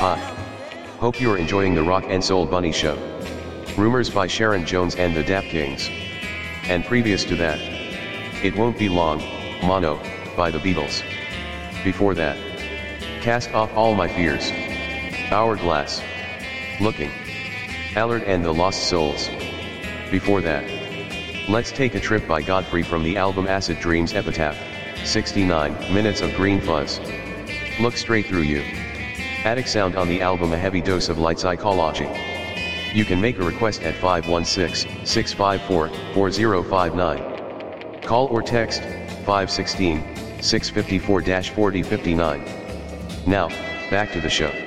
Hi. Hope you're enjoying the Rock and Soul Bunny Show. Rumors by Sharon Jones and the Dap Kings. And previous to that, It Won't Be Long, Mono, by the Beatles. Before that, Cast Off All My Fears. Hourglass. Looking. Allard and the Lost Souls. Before that, Let's Take a Trip by Godfrey from the album Acid Dreams Epitaph, 69 Minutes of Green Fuzz. Look Straight Through You. Attic Sound on the album A Heavy Dose of Light Psychology. You can make a request at 516-654-4059. Call or text 516-654-4059. Now, back to the show.